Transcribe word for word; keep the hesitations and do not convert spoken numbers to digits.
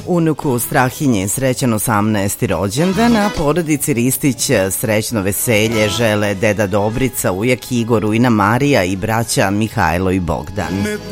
Unuku Strahinje srećan osamnaesti rođendan, a porodici Ristić srećno veselje žele deda Dobrica, ujak Igor, ujna Marija i braća Mihajlo i Bogdan.